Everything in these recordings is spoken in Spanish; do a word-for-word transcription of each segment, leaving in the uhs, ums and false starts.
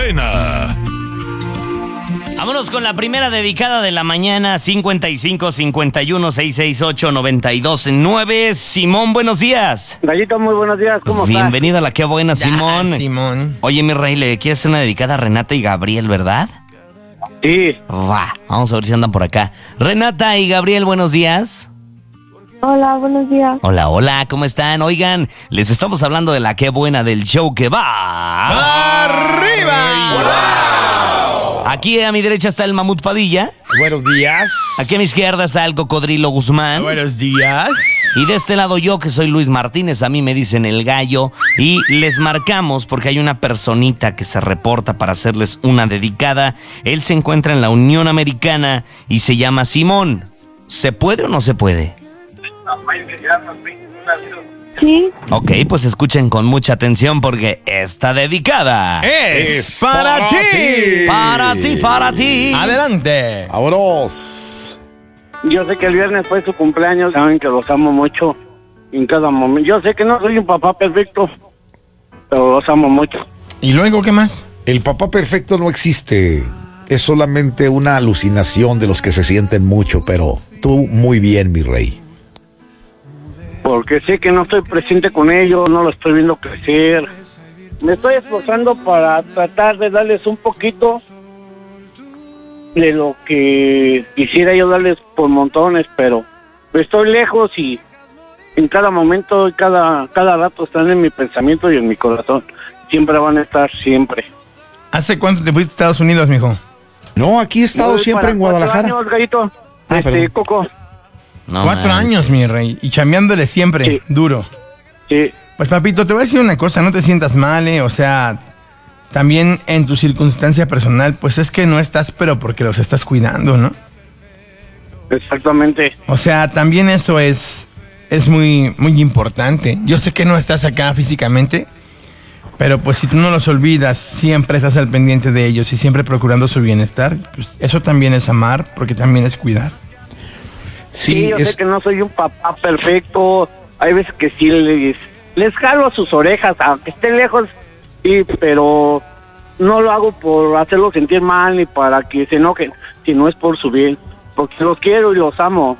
cadena. Vámonos con la primera dedicada de la mañana, cincuenta y cinco, cincuenta y uno, seiscientos sesenta y ocho, noventa y dos nueve. Simón, buenos días. Gallito, muy buenos días, ¿cómo estás? Bienvenida a la Qué Buena, Simón. Ya, Simón. Oye, mi rey, le quieres hacer una dedicada a Renata y Gabriel, ¿verdad? Sí. Va, vamos a ver si andan por acá. Renata y Gabriel, buenos días. Hola, buenos días. Hola, hola, ¿cómo están? Oigan, les estamos hablando de la Qué Buena del show que va... ¡Arriba! ¡Wow! Aquí a mi derecha está el Mamut Padilla. Buenos días. Aquí a mi izquierda está el Cocodrilo Guzmán. Buenos días. Y de este lado yo, que soy Luis Martínez, a mí me dicen el Gallo. Y les marcamos porque hay una personita que se reporta para hacerles una dedicada. Él se encuentra en la Unión Americana y se llama Simón. ¿Se puede o no se puede? Sí. Ok, pues escuchen con mucha atención porque está dedicada. Es para ti. Para ti, para ti. Adelante. Vámonos. Yo sé que el viernes fue su cumpleaños, saben que los amo mucho en cada momento. Yo sé que no soy un papá perfecto, pero los amo mucho. ¿Y luego qué más? El papá perfecto no existe. Es solamente una alucinación de los que se sienten mucho, pero tú muy bien, mi rey. Porque sé que no estoy presente con ellos, no lo estoy viendo crecer. Me estoy esforzando para tratar de darles un poquito de lo que quisiera yo darles por montones, pero estoy lejos y en cada momento y cada, cada rato están en mi pensamiento y en mi corazón. Siempre van a estar, siempre. ¿Hace cuánto te fuiste a Estados Unidos, mijo? No, aquí he estado Voy siempre para en Guadalajara. cuatro años, Gallito. Ah, este, perdón. Coco. No Cuatro manches. años, mi rey. Y chambeándole siempre, Sí. duro. Sí. Pues, papito, te voy a decir una cosa. No te sientas mal, ¿eh? O sea, también en tu circunstancia personal, pues es que no estás, pero porque los estás cuidando, ¿no? Exactamente. O sea, también eso es, es muy, muy importante. Yo sé que no estás acá físicamente, pero pues si tú no los olvidas, siempre estás al pendiente de ellos y siempre procurando su bienestar, pues eso también es amar, porque también es cuidar. Sí, Sí, yo es, sé que no soy un papá perfecto. Hay veces que sí les, les jalo a sus orejas, aunque esté lejos, sí, pero no lo hago por hacerlos sentir mal ni para que se enojen, sino es por su bien, porque los quiero y los amo.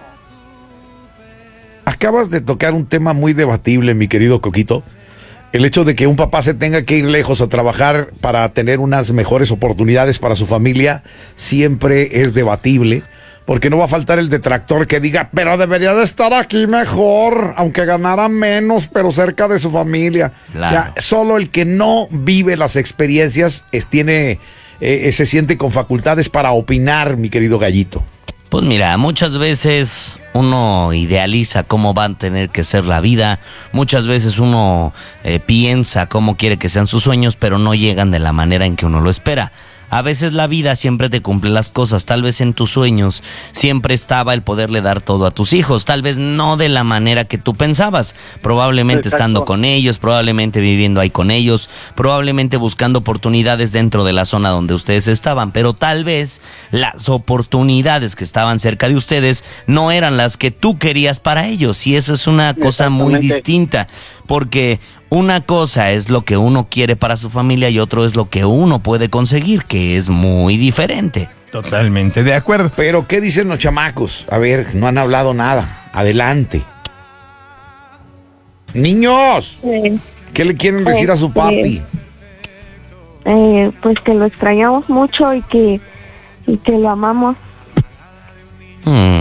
acabas de tocar un tema muy debatible, mi querido Coquito. El hecho de que un papá se tenga que ir lejos a trabajar para tener unas mejores oportunidades para su familia siempre es debatible, porque no va a faltar el detractor que diga, pero debería de estar aquí mejor, aunque ganara menos, pero cerca de su familia. Claro. O sea, solo el que no vive las experiencias es, tiene, eh, se siente con facultades para opinar, mi querido Gallito. Pues mira, muchas veces uno idealiza cómo va a tener que ser la vida, muchas veces uno eh, piensa cómo quiere que sean sus sueños, pero no llegan de la manera en que uno lo espera. A veces la vida siempre te cumple las cosas, tal vez en tus sueños siempre estaba el poderle dar todo a tus hijos, tal vez no de la manera que tú pensabas, probablemente Exacto. estando con ellos, probablemente viviendo ahí con ellos, probablemente buscando oportunidades dentro de la zona donde ustedes estaban, pero tal vez las oportunidades que estaban cerca de ustedes no eran las que tú querías para ellos, y eso es una cosa muy Exactamente. distinta, porque una cosa es lo que uno quiere para su familia y otro es lo que uno puede conseguir, que es muy diferente. Totalmente de acuerdo. Pero, ¿qué dicen los chamacos? A ver, no han hablado nada. Adelante. Niños, Eh, ¿qué le quieren decir a su papi? eh, pues que lo extrañamos mucho y que, y que lo amamos. Hmm.